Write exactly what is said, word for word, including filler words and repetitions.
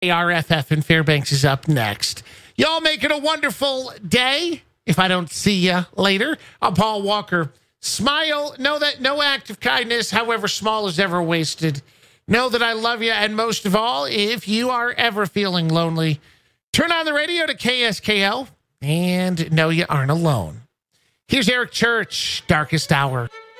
R F F in Fairbanks is up next. Y'all make it a wonderful day. If I don't see you later, I'm Paul Walker. Smile. Know that no act of kindness, however small, is ever wasted. Know that I love you. And most of all, if you are ever feeling lonely, turn on the radio to K S K L and know you aren't alone. Here's Eric Church, Darkest Hour.